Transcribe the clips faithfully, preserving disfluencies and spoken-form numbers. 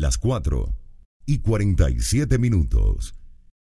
las cuatro y cuarenta y siete minutos.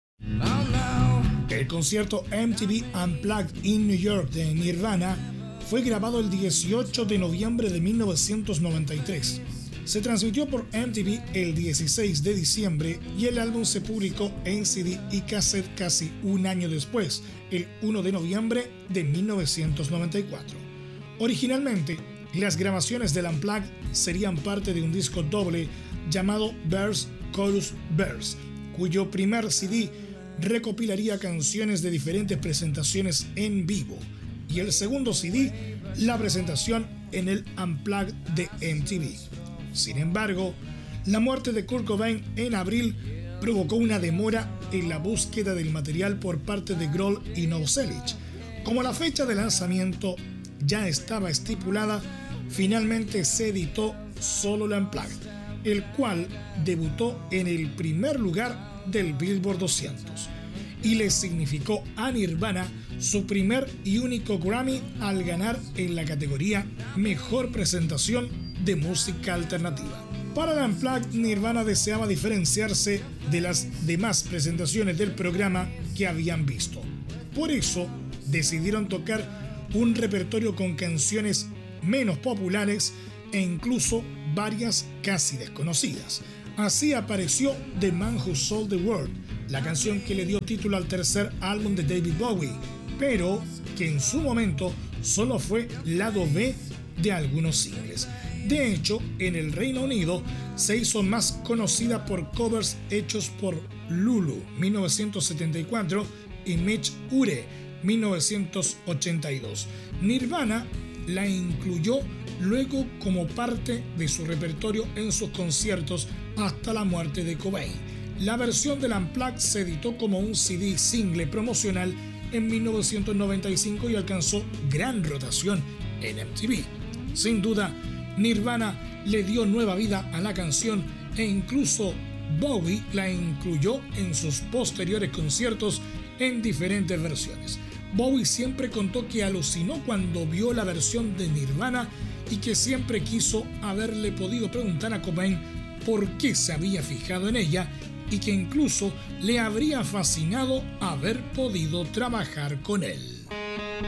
El concierto M T V Unplugged in New York de Nirvana fue grabado el dieciocho de noviembre de mil novecientos noventa y tres. Se transmitió por M T V el dieciséis de diciembre y el álbum se publicó en C D y cassette casi un año después, el primero de noviembre de mil novecientos noventa y cuatro. Originalmente, las grabaciones del Unplugged serían parte de un disco doble llamado Verse, Chorus, Verse, cuyo primer C D recopilaría canciones de diferentes presentaciones en vivo, y el segundo C D, la presentación en el Unplugged de M T V. Sin embargo, la muerte de Kurt Cobain en abril provocó una demora en la búsqueda del material por parte de Grohl y Novoselic. Como la fecha de lanzamiento ya estaba estipulada, finalmente se editó solo el Unplugged, el cual debutó en el primer lugar del Billboard doscientos y le significó a Nirvana su primer y único Grammy al ganar en la categoría Mejor Presentación de Música Alternativa. Para el Unplugged, Nirvana deseaba diferenciarse de las demás presentaciones del programa que habían visto. Por eso, decidieron tocar un repertorio con canciones menos populares e incluso varias casi desconocidas. Así apareció The Man Who Sold the World, la canción que le dio título al tercer álbum de David Bowie, pero que en su momento solo fue lado B de algunos singles. De hecho, en el Reino Unido se hizo más conocida por covers hechos por Lulu mil novecientos setenta y cuatro y Mitch Ure mil novecientos ochenta y dos. Nirvana la incluyó luego como parte de su repertorio en sus conciertos hasta la muerte de Cobain. La versión del Unplugged se editó como un C D single promocional en mil novecientos noventa y cinco y alcanzó gran rotación en M T V. Sin duda, Nirvana le dio nueva vida a la canción e incluso Bowie la incluyó en sus posteriores conciertos en diferentes versiones. Bowie siempre contó que alucinó cuando vio la versión de Nirvana y que siempre quiso haberle podido preguntar a Cobain por qué se había fijado en ella y que incluso le habría fascinado haber podido trabajar con él.